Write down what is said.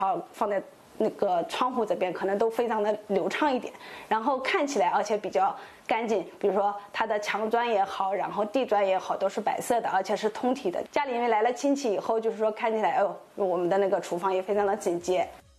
放在那个窗户这边，可能都非常的流畅一点，然后看起来而且比较干净。比如说它的墙砖也好，然后地砖也好，都是白色的，而且是通体的。家里面来了亲戚以后，就是说看起来我们的那个厨房也非常的整洁。